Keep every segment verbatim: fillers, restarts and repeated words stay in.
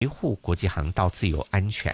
维护国际航道自由安全。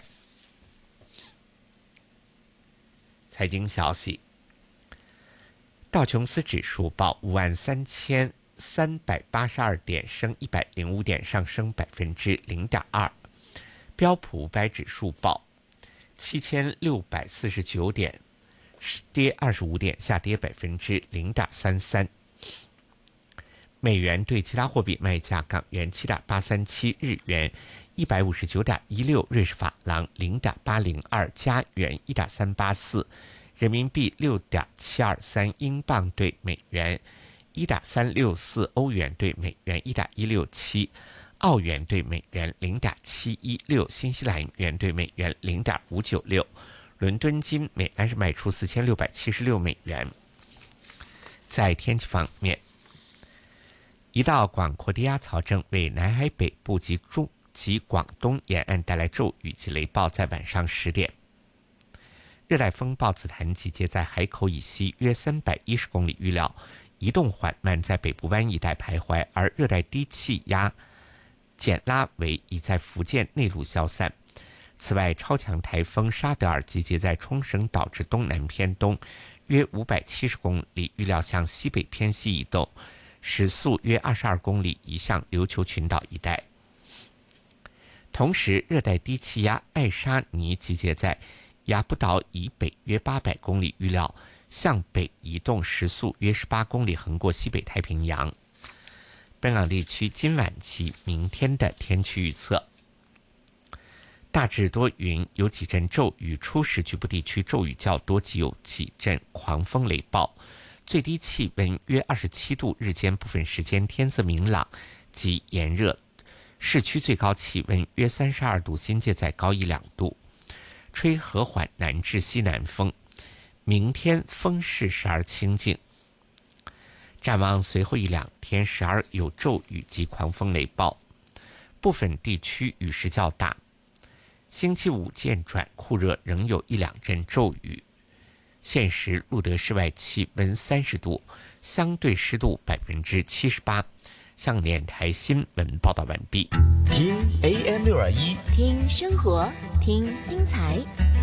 财经消息，道琼斯指数报五万三千三百八十二点，升一百零五点，上升百分之零点二。标普五百指数报七千六百四十九点，跌二十五点，下跌百分之零点三三。美元对其他货币卖价：港元七点八三七，日元一百五十九点一六，瑞士法郎零点八零二，加元一点三八四，人民币六点七二三，英镑对美元一点三六四，欧元对美元一点一六七，澳元对美元零点七一六，新西兰元对美元零点五九六。伦敦金每安士卖出四千六百七十六美元。在天气方面，一道广阔低压槽正为南海北部及中及广东沿岸带来骤雨及雷暴。在晚上十点，热带风暴紫檀集结在海口以西约三百一十公里，预料移动缓慢，在北部湾一带徘徊，而热带低气压简拉维已在福建内陆消散。此外，超强台风沙德尔集结在冲绳岛至东南偏东约五百七十公里，预料向西北偏西移动，时速约二十二公里，移向琉球群岛一带。同时，热带低气压艾沙尼集结在雅布岛以北约八百公里，预料向北移动，时速约十八公里，横过西北太平洋。本港地区今晚及明天的天气预测：大致多云，有几阵骤雨，初时局部地区骤雨较多，及有几阵狂风雷暴。最低气温约二十七度，日间部分时间天色明朗及炎热，市区最高气温约三十二度，新界再高一两度，吹和缓南至西南风。明天风势时而清劲。展望随后一两天，时而有骤雨及狂风雷暴，部分地区雨势较大。星期五渐转酷热，仍有一两阵骤雨。现时录得室外气温三十度，相对湿度百分之七十八。向电台新闻报道完毕。 听 A M 六二一， 听生活，听精彩。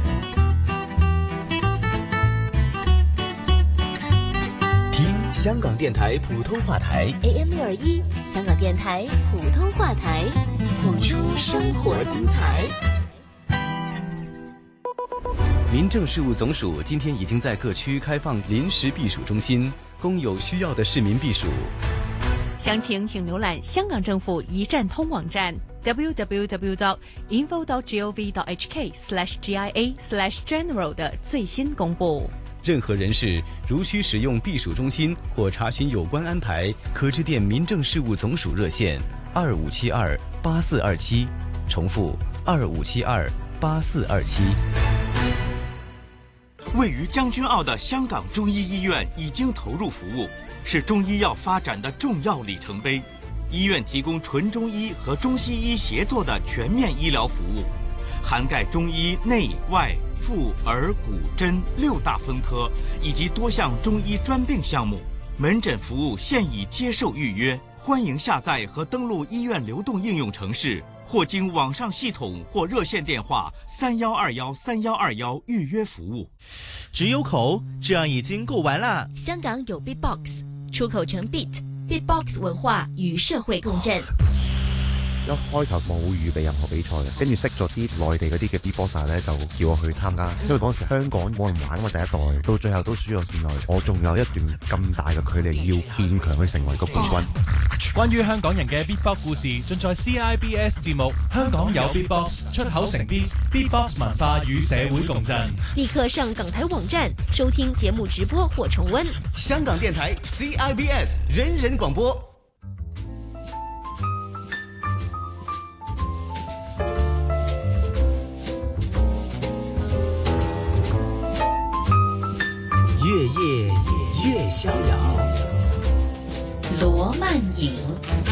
听香港电台普通话台 A M 六二一，香港电台普通话台，谱出生活精彩。 民政事务总署今天已经在各区开放临时避暑中心，供有需要的市民避暑。 详情请浏览香港政府一站通网站 double-u double-u double-u dot info dot gov dot h k slash g i a slash general 的最新公布。 任何人士如需使用避暑中心或查询有关安排，可致电民政事务总署热线二五七二八四二七，重复二五七二八四二七。 位于将军澳的香港中医医院已经投入服务，是中医药发展的重要里程碑。医院提供纯中医和中西医协作的全面医疗服务，涵盖中医内外妇儿骨针六大分科以及多项中医专病项目。门诊服务现已接受预约，欢迎下载和登录医院流动应用程式，或经网上系统或热线电话三幺二幺三幺二幺预约服务。 只有口，这样已经够玩啦。 香港有 Beatbox， 出口成 Beat，Beatbox 文化與社會共振。 一開頭冇預備任何比賽嘅，跟住識咗啲內地嗰啲嘅 beatboxer 咧，就叫我去參加。因為嗰時香港冇人玩嘛，第一代到最後都輸咗，原來我仲有一段咁大嘅距離要變強去成為個冠軍。 關於香港人嘅 beatbox 故事，盡在 C I B S 節目《香港有 beatbox》，出口成 beat beatbox 文化與社會共振。 立刻上港台網站收聽節目直播或重溫。 香港電台 C I B S 人人廣播。越夜越逍遥， 羅曼影。